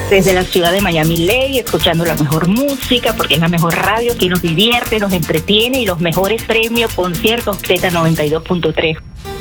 Desde la ciudad de Miami Ley, escuchando la mejor música, porque es la mejor radio que nos divierte, nos entretiene y los mejores premios, conciertos, Z92.3.